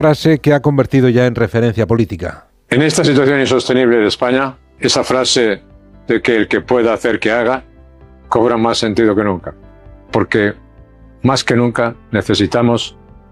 Frase que ha convertido ya en referencia política. En esta situación insostenible de España, esa frase de que el que pueda hacer que haga cobra más sentido que nunca, porque más que nunca necesitamos